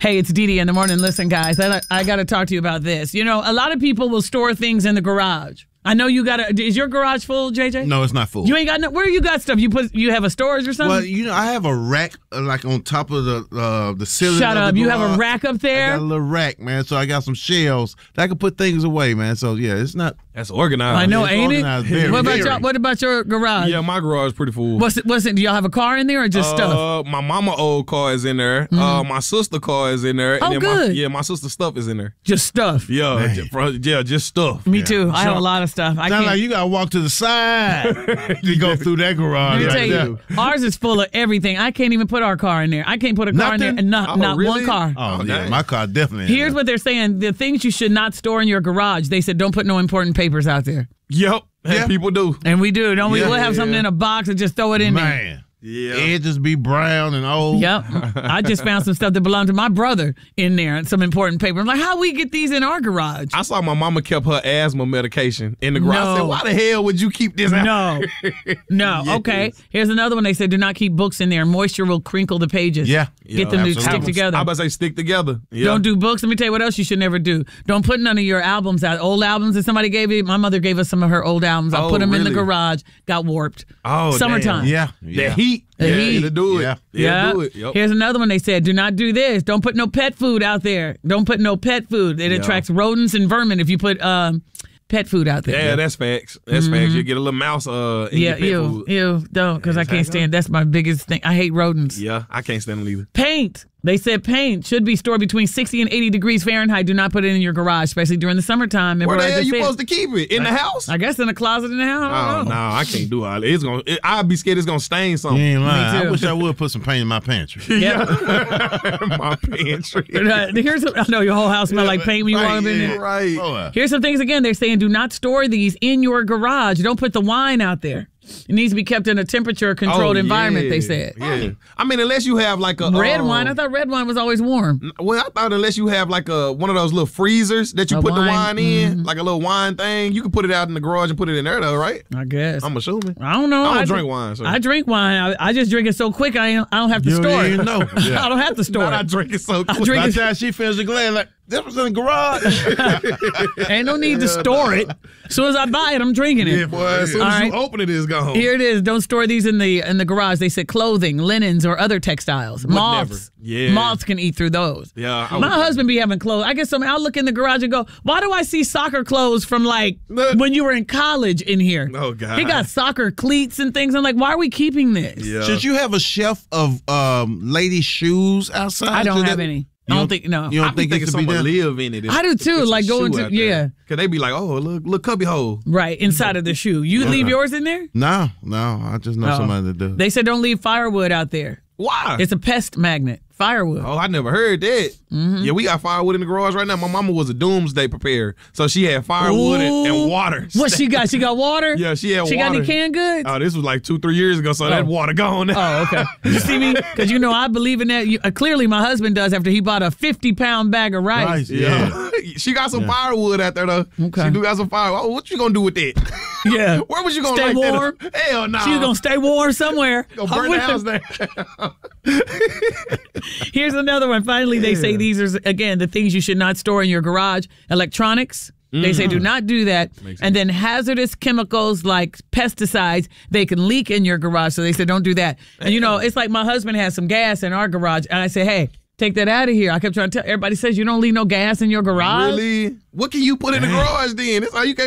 Hey, it's Dee Dee in the morning. Listen, guys, I got to talk to you about this. You know, a lot of people will store things in the garage. I know you got to. Is your garage full, JJ? No, it's not full. You ain't got no. Where you got stuff? You have a storage or something? Well, you know, I have a rack like on top of the ceiling. Shut up! You have a rack up I there. got a little rack, man. So I got some shelves that I can put things away, man. So yeah, it's not. That's organized. I know, It's ain't organized, it? very, What about very. y'all? What about your garage? Yeah, my garage is pretty full. What's it? Do y'all have a car in there or just stuff? My mama old car is in there. My sister car is in there. Oh, then good. My sister stuff is in there. Just stuff. Yeah, just stuff. Me too. I have a lot of stuff. I Sound can't. like you gotta walk to the side to go through that garage. Let me right tell you, ours is full of everything. I can't even put our car in there. I can't put a car in there Nothing? and not really? one car. Oh, yeah, dang. my car definitely. Here's what they're saying. The things you should not store in your garage. They said don't put no important papers out there. Yep. Yeah. And people do. And we do, don't we? Yeah. We'll have something in a box and just throw it in there. Man. Yeah. Edges be brown and old. Yep. I just found some stuff that belonged to my brother in there and some important paper. I'm like, how we get these in our garage? I saw my mama kept her asthma medication in the garage. I No. said, why the hell would you keep this out? No. No. Yes. Okay. Here's another one. They said do not keep books in there. Moisture will crinkle the pages. Yeah. Get them to absolutely. stick together. I about to say stick together. Yeah. Don't do books. Let me tell you what else you should never do. Don't put none of your albums out. Old albums that somebody gave you. My mother gave us some of her old albums. I Oh, put them in the really? garage. Got warped. Oh, Summertime. Yeah. The heat. The yeah, heat. It'll do it. Yeah. Yeah. It'll do it. Yep. Here's another one. They said, do not do this. Don't put no pet food out there. Don't put no pet food. It attracts rodents and vermin if you put pet food out there. Yeah, that's facts. That's facts. You get a little mouse in your pet food. Ew, don't, because I can't stand. That's my biggest thing. I hate rodents. Yeah, I can't stand them either. Paint. They said paint should be stored between 60 and 80 degrees Fahrenheit. Do not put it in your garage, especially during the summertime. Remember Where the what I hell just you said? supposed to keep it? In the house? I guess in a closet in the house. I Oh don't no, know. I can't do all that. I'd be scared it's gonna stain You something. ain't lying. too. I wish I would put some paint in my pantry. Yeah. My pantry. Here's I know your whole house smell like paint when you walk up in there. Right. Oh, Here's some things again. They're saying do not store these in your garage. Don't put the wine out there. It needs to be kept in a temperature-controlled environment, they said. Yeah. I mean, unless you have like a Red wine. I thought red wine was always warm. Well, I thought unless you have like one of those little freezers that you A put the wine, wine in, like a little wine thing, you can put it out in the garage and put it in there, though, right? I guess. I'm assuming. I don't know. I don't drink wine, so. I drink wine. I just drink it so quick I don't have to You store don't it. even know. Yeah. I don't have to store I it. drink it so quick. drink By it- the time she finished the glass, like, this was in the garage. Ain't no need to store it. As soon as I buy it, I'm drinking it. Yeah, boy, as soon All as right. you open it, it's gone. Here it is. Don't store these in the garage. They said clothing, linens, or other textiles. Moths. never. Yeah. Moths can eat through those. Yeah, I My would- husband be having clothes. I guess I'll look in the garage and go, why do I see soccer clothes from like when you were in college in here? Oh, God. He got soccer cleats and things. I'm like, why are we keeping this? Yeah. Should you have a shelf of ladies' shoes outside? I don't Should have that- any. You I don't think, no. You I don't be think thinking it should be someone there? live in it. I do too, like going to, yeah. Because they be like, oh, look cubby hole. Right, inside of the shoe. You leave yours in there? No. I just know Oh. somebody that does. They said don't leave firewood out there. Why? It's a pest magnet. Firewood. Oh, I never heard that. Yeah, we got firewood in the garage right now. My mama was a doomsday preparer, so she had firewood and Ooh. water. What she got? She got water? Yeah, she had She water. got any canned goods? Oh, this was like 2-3 years ago, so that water gone now. Oh, okay. You see me? Because you know I believe in that. Clearly, my husband does after he bought a 50-pound bag of rice. Rice, Yeah. She got some firewood out there, though. Okay. She do got some firewood. Oh, what you gonna do with that? Yeah. Where was you gonna Stay light warm? that up? Hell no. She's going to stay warm somewhere. Gonna burn the house down. Here's another one. Finally, they say these are, again, the things you should not store in your garage. Electronics. They say do not do that. And then hazardous chemicals like pesticides, they can leak in your garage. So they said don't do that. And, you know, it's like my husband has some gas in our garage. And I say, hey, take that out of here. I kept trying to tell everybody says you don't leave no gas in your garage. Really? What can you put in the garage then? That's all you can